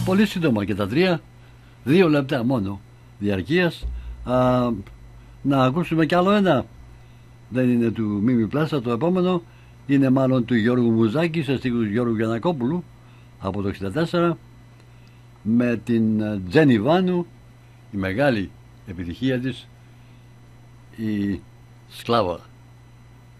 Πολύ σύντομα και τα τρία, 2 λεπτά μόνο διαρκείας. Να ακούσουμε κι άλλο ένα. Δεν είναι του Μίμη Πλάστα, το επόμενο είναι μάλλον του Γιώργου Μουζάκη σε στίχους Γιώργου Γιαννακόπουλου από το 1964, με την Τζένι Βάνου, η μεγάλη επιτυχία της, η Σκλάβα.